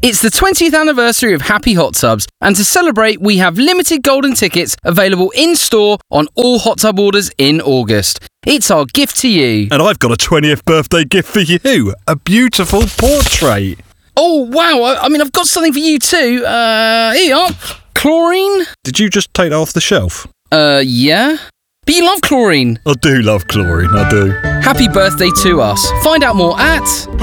It's the 20th anniversary of Happy Hot Tubs, and to celebrate, we have limited golden tickets available in-store on all hot tub orders in August. It's our gift to you. And I've got a 20th birthday gift for you, a beautiful portrait. Oh, wow, I've got something for you too. Here you are. Chlorine? Did you just take that off the shelf? Yeah. But you love chlorine. I do love chlorine, I do. Happy birthday to us. Find out more at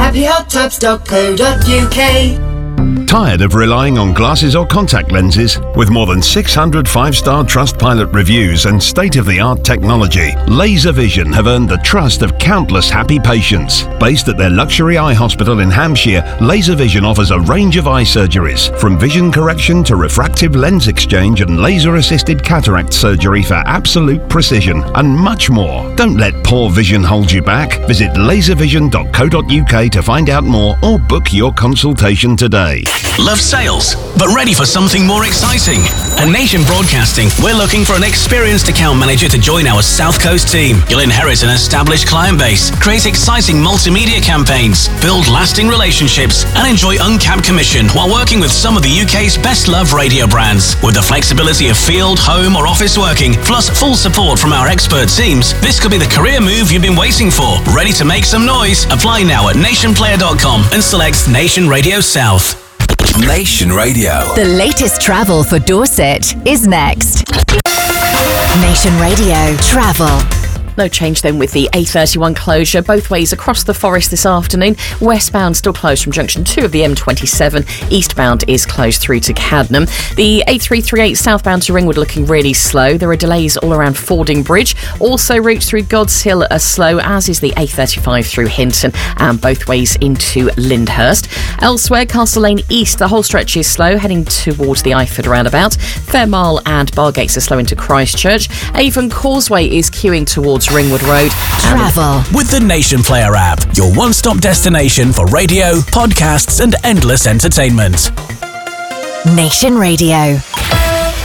happyhottubs.co.uk. Tired of relying on glasses or contact lenses? With more than 600 5-star Trustpilot reviews and state-of-the-art technology, Laser Vision have earned the trust of countless happy patients. Based at their luxury eye hospital in Hampshire, Laser Vision offers a range of eye surgeries, from vision correction to refractive lens exchange and laser-assisted cataract surgery for absolute precision, and much more. Don't let poor vision hold you back. Visit laservision.co.uk to find out more or book your consultation today. Love sales, but ready for something more exciting? At Nation Broadcasting, we're looking for an experienced account manager to join our South Coast team. You'll inherit an established client base, create exciting multimedia campaigns, build lasting relationships, and enjoy uncapped commission while working with some of the UK's best-loved radio brands. With the flexibility of field, home, or office working, plus full support from our expert teams, this could be the career move you've been waiting for. Ready to make some noise? Apply now at nationplayer.com and select Nation Radio South. Nation Radio. The latest travel for Dorset is next. Nation Radio Travel. No change then with the A31 closure both ways across the forest this afternoon. Westbound still closed from junction 2 of the M27. Eastbound is closed through to Cadnam. The A338 southbound to Ringwood looking really slow. There are delays all around Fording Bridge. Also routes through God's Hill are slow, as is the A35 through Hinton and both ways into Lyndhurst. Elsewhere, Castle Lane East, the whole stretch is slow, heading towards the Eyford roundabout. Fairmile and Bargates are slow into Christchurch. Avon Causeway is queuing towards Ringwood Road. Travel with the Nation Player app, your one-stop destination for radio, podcasts and endless entertainment. Nation Radio.